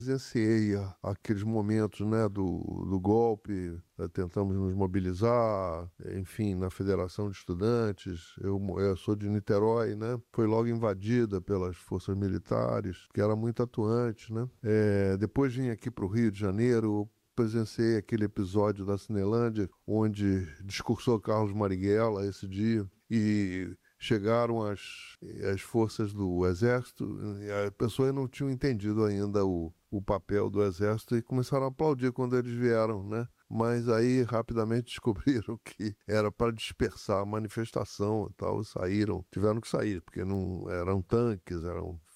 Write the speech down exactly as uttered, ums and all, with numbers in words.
Presenciei a- aqueles momentos, né, do, do golpe, eh, tentamos nos mobilizar, enfim, na Federação de Estudantes. Eu, mo- eu sou de Niterói, né? Foi logo invadida pelas forças militares, que era muito atuante, né? Eh, depois vim aqui para o Rio de Janeiro, presenciei aquele episódio da Cinelândia, onde discursou Carlos Marighella esse dia, e chegaram as, as forças do Exército, e as pessoas não tinham entendido ainda o, o papel do Exército e começaram a aplaudir quando eles vieram, né? Mas aí rapidamente descobriram que era para dispersar a manifestação e tal, e saíram, tiveram que sair, porque não eram tanques, eram